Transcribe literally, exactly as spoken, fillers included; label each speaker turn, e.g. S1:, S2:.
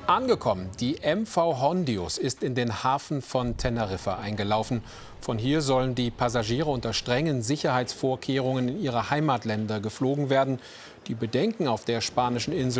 S1: Angekommen, die M V Hondius ist in den Hafen von Teneriffa eingelaufen. Von hier sollen die Passagiere unter strengen Sicherheitsvorkehrungen in ihre Heimatländer geflogen werden. Die Bedenken auf der spanischen Insel